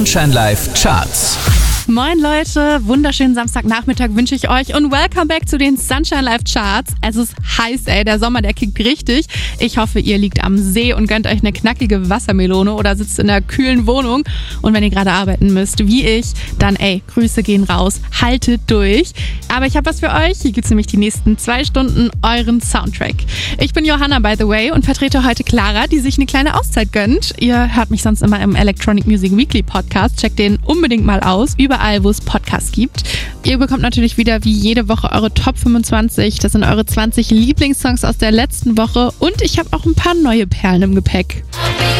Sunshine Live Charts. Moin Leute, wunderschönen Samstagnachmittag wünsche ich euch und welcome back zu den Sunshine Live Charts. Es ist heiß, der Sommer, der kickt richtig. Ich hoffe, ihr liegt am See und gönnt euch eine knackige Wassermelone oder sitzt in einer kühlen Wohnung. Und wenn ihr gerade arbeiten müsst, wie ich, dann Grüße gehen raus, haltet durch. Aber ich habe was für euch, hier gibt's nämlich die nächsten 2 Stunden euren Soundtrack. Ich bin Johanna, by the way, und vertrete heute Clara, die sich eine kleine Auszeit gönnt. Ihr hört mich sonst immer im Electronic Music Weekly Podcast, checkt den unbedingt mal aus, überall, wo es Podcasts gibt. Ihr bekommt natürlich wieder wie jede Woche eure Top 25. Das sind eure 20 Lieblingssongs aus der letzten Woche und ich habe auch ein paar neue Perlen im Gepäck.